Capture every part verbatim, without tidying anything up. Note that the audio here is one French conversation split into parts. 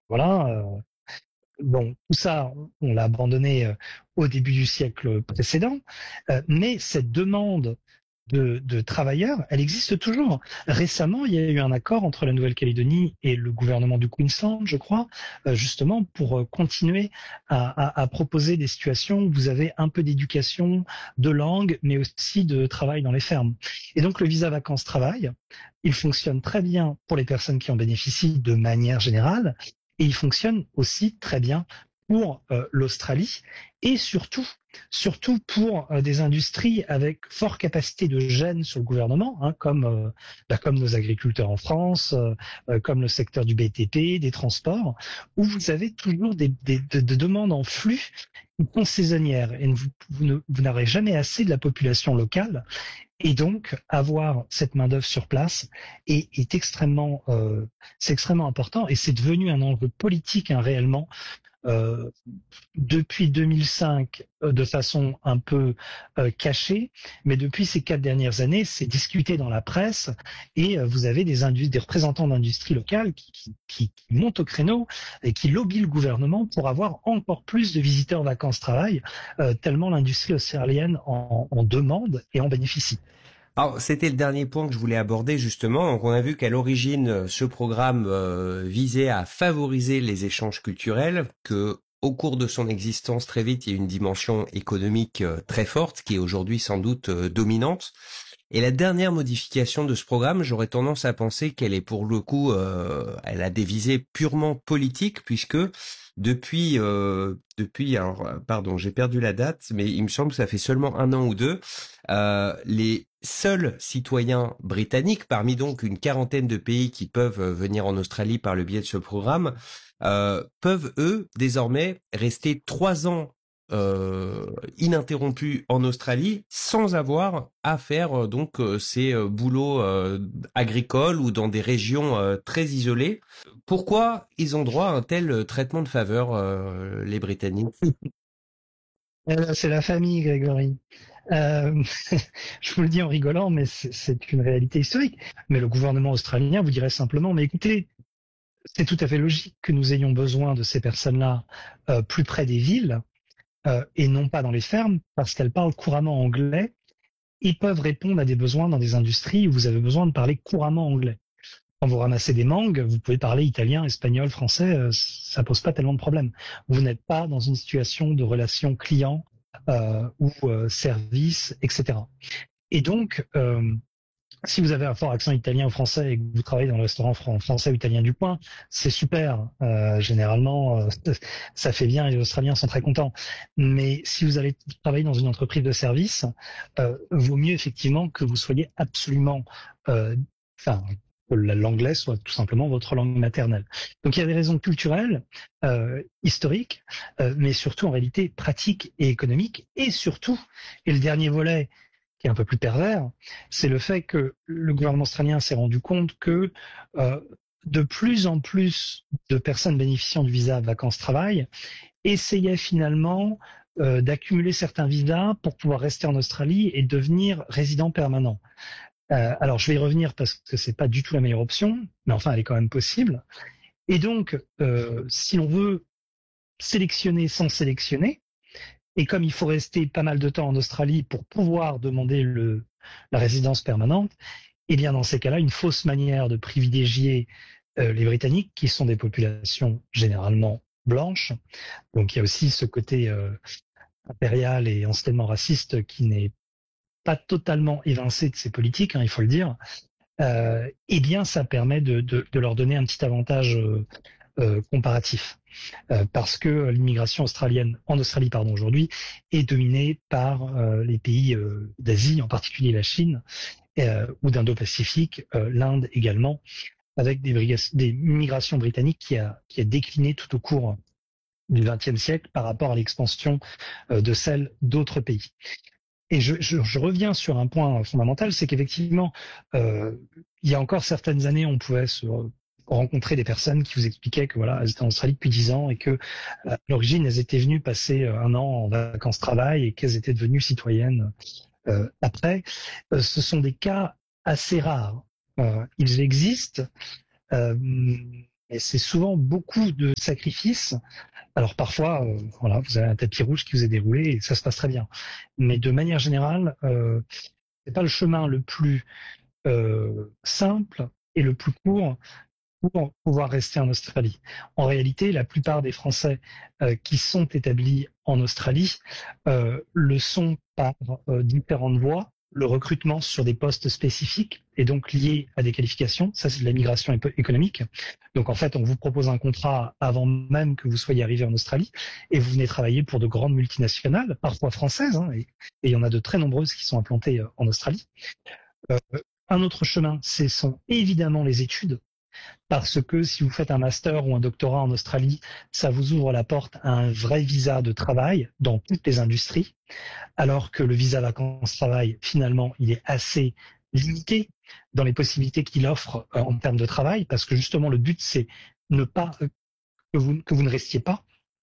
voilà. Euh, bon, tout ça, on, on l'a abandonné euh, au début du siècle précédent, euh, mais cette demande de, de travailleurs, elle existe toujours. Récemment, il y a eu un accord entre la Nouvelle-Calédonie et le gouvernement du Queensland, je crois, euh, justement pour euh, continuer à, à, à proposer des situations où vous avez un peu d'éducation, de langue, mais aussi de travail dans les fermes. Et donc le visa vacances-travail, il fonctionne très bien pour les personnes qui en bénéficient de manière générale, et il fonctionne aussi très bien pour euh, l'Australie et surtout, surtout pour euh, des industries avec forte capacité de gêne sur le gouvernement, hein, comme, euh, bah, comme nos agriculteurs en France, euh, euh, comme le secteur du B T P, des transports, où vous avez toujours des, des, des, des demandes en flux qui sont saisonnières et vous, vous, ne, vous n'aurez jamais assez de la population locale. Et donc, avoir cette main-d'œuvre sur place est, est extrêmement, euh, c'est extrêmement important et c'est devenu un enjeu politique hein, réellement euh, depuis deux mille cinq euh, de façon un peu euh, cachée, mais depuis ces quatre dernières années, c'est discuté dans la presse et euh, vous avez des, indus- des représentants d'industries locales qui, qui, qui, qui montent au créneau et qui lobbyent le gouvernement pour avoir encore plus de visiteurs vacances-travail, euh, tellement l'industrie australienne en, en demande et en bénéficie. Alors, c'était le dernier point que je voulais aborder justement. Donc, on a vu qu'à l'origine, euh, ce programme euh, visait à favoriser les échanges culturels, que au cours de son existence, très vite, il y a eu une dimension économique euh, très forte, qui est aujourd'hui sans doute euh, dominante. Et la dernière modification de ce programme, j'aurais tendance à penser qu'elle est pour le coup, euh, elle a des visées purement politiques, puisque depuis, euh, depuis, alors, euh, pardon, j'ai perdu la date, mais il me semble que ça fait seulement un an ou deux, euh, les seuls citoyens britanniques, parmi donc une quarantaine de pays qui peuvent euh, venir en Australie par le biais de ce programme, euh, peuvent eux désormais rester trois ans euh, ininterrompu en Australie sans avoir à faire euh, donc euh, ces euh, boulots euh, agricoles ou dans des régions euh, très isolées. Pourquoi ils ont droit à un tel euh, traitement de faveur, euh, les Britanniques? Euh, C'est la famille, Grégory. Euh, je vous le dis en rigolant, mais c'est c'est une réalité historique. Mais le gouvernement australien vous dirait simplement, mais écoutez, c'est tout à fait logique que nous ayons besoin de ces personnes-là euh, plus près des villes euh, et non pas dans les fermes, parce qu'elles parlent couramment anglais et peuvent répondre à des besoins dans des industries où vous avez besoin de parler couramment anglais. Quand vous ramassez des mangues, vous pouvez parler italien, espagnol, français, euh, ça pose pas tellement de problèmes. Vous n'êtes pas dans une situation de relation client euh, ou euh, service, et cetera. Et donc, euh, si vous avez un fort accent italien ou français et que vous travaillez dans le restaurant fran- français ou italien du coin, c'est super. Euh, généralement, euh, ça fait bien et les Australiens sont très contents. Mais si vous allez travailler dans une entreprise de service, euh, vaut mieux effectivement que vous soyez absolument, euh, enfin, que l'anglais soit tout simplement votre langue maternelle. Donc il y a des raisons culturelles, euh, historiques, euh, mais surtout en réalité pratiques et économiques, et surtout, et le dernier volet qui est un peu plus pervers, c'est le fait que le gouvernement australien s'est rendu compte que euh, de plus en plus de personnes bénéficiant du visa vacances-travail essayaient finalement euh, d'accumuler certains visas pour pouvoir rester en Australie et devenir résident permanent. Euh, alors je vais y revenir parce que c'est pas du tout la meilleure option, mais enfin elle est quand même possible. Et donc, euh, si l'on veut sélectionner sans sélectionner, et comme il faut rester pas mal de temps en Australie pour pouvoir demander le, la résidence permanente, eh bien dans ces cas-là, une fausse manière de privilégier euh, les Britanniques, qui sont des populations généralement blanches. Donc il y a aussi ce côté euh, impérial et anciennement raciste qui n'est pas totalement évincé de ces politiques, hein, il faut le dire. Euh, eh bien, ça permet de, de, de leur donner un petit avantage euh, euh, comparatif. Euh, parce que l'immigration australienne en Australie pardon aujourd'hui est dominée par euh, les pays euh, d'Asie, en particulier la Chine euh, ou d'Indo-Pacifique, euh, l'Inde également, avec des, des migrations britanniques qui a, qui a décliné tout au cours du vingtième siècle par rapport à l'expansion euh, de celle d'autres pays. Et je, je, je reviens sur un point fondamental, c'est qu'effectivement, euh, il y a encore certaines années, on pouvait se rencontrer des personnes qui vous expliquaient que voilà, elles étaient en Australie depuis dix ans et que euh, à l'origine, elles étaient venues passer euh, un an en vacances-travail et qu'elles étaient devenues citoyennes euh, après. Euh, ce sont des cas assez rares. Euh, ils existent, euh, Et c'est souvent beaucoup de sacrifices. Alors parfois, euh, voilà, vous avez un tapis rouge qui vous est déroulé et ça se passe très bien. Mais de manière générale, euh, c'est pas le chemin le plus euh, simple et le plus court pour pouvoir rester en Australie. En réalité, la plupart des Français euh, qui sont établis en Australie euh, le sont par euh, différentes voies. Le recrutement sur des postes spécifiques et donc lié à des qualifications, ça c'est de la migration économique. Donc en fait, on vous propose un contrat avant même que vous soyez arrivé en Australie et vous venez travailler pour de grandes multinationales, parfois françaises, hein, et, et il y en a de très nombreuses qui sont implantées euh, en Australie. Euh, un autre chemin, ce sont évidemment les études parce que si vous faites un master ou un doctorat en Australie, ça vous ouvre la porte à un vrai visa de travail dans toutes les industries, alors que le visa vacances-travail, finalement, il est assez limité dans les possibilités qu'il offre euh, en termes de travail, parce que justement, le but, c'est ne pas euh, que vous, que vous ne restiez pas.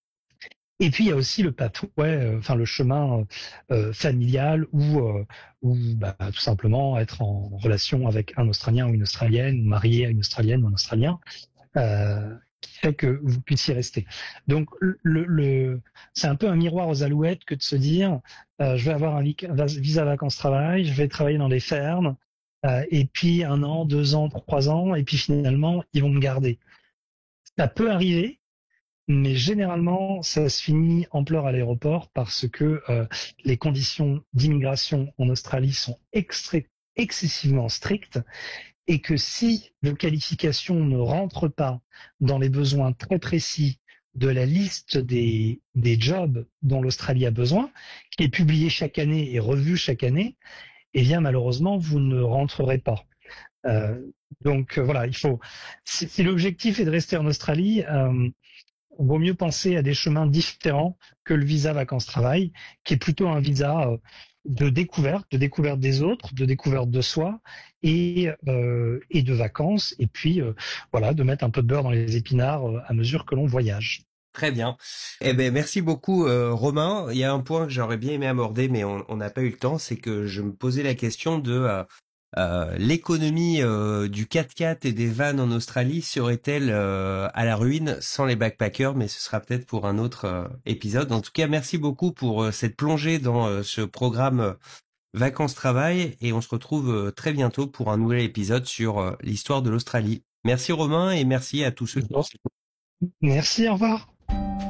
Et puis il y a aussi le pathway, euh, enfin le chemin euh, familial ou euh, ou bah, tout simplement être en relation avec un Australien ou une Australienne, ou marié à une Australienne ou un Australien, euh, qui fait que vous puissiez rester. Donc le, le c'est un peu un miroir aux alouettes que de se dire euh, je vais avoir un visa vacances-travail, je vais travailler dans les fermes, euh, et puis un an, deux ans, trois ans, et puis finalement ils vont me garder. Ça peut arriver, mais généralement, ça se finit en pleurs à l'aéroport parce que euh, les conditions d'immigration en Australie sont extré- excessivement strictes et que si vos qualifications ne rentrent pas dans les besoins très précis de la liste des, des jobs dont l'Australie a besoin, qui est publiée chaque année et revue chaque année, eh bien malheureusement, vous ne rentrerez pas. Euh, donc euh, voilà, il faut. Si, si l'objectif est de rester en Australie, euh, vaut mieux penser à des chemins différents que le visa vacances-travail, qui est plutôt un visa euh, de découverte, de découverte des autres, de découverte de soi et, euh, et de vacances, et puis euh, voilà, de mettre un peu de beurre dans les épinards euh, à mesure que l'on voyage. Très bien. Eh ben, merci beaucoup, euh, Romain. Il y a un point que j'aurais bien aimé aborder, mais on on n'a pas eu le temps, c'est que je me posais la question de euh, euh, l'économie euh, du quatre-quatre et des vannes en Australie serait-elle euh, à la ruine sans les backpackers, mais ce sera peut-être pour un autre euh, épisode. En tout cas, merci beaucoup pour euh, cette plongée dans euh, ce programme euh, Vacances-Travail, et on se retrouve euh, très bientôt pour un nouvel épisode sur euh, l'histoire de l'Australie. Merci Romain et merci à tous ceux qui ont Merci, au revoir.